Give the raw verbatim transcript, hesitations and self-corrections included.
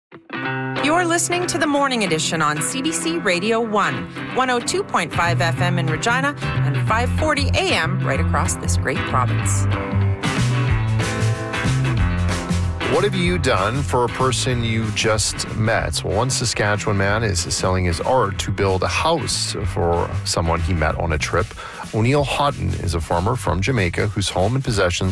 You're listening to the Morning Edition on C B C Radio one, one oh two point five F M in Regina and five forty A M right across this great province. What have you done for a person you just met? Well, one Saskatchewan man is selling his art to build a house for someone he met on a trip. O'Neill Houghton is a farmer from Jamaica whose home and possessions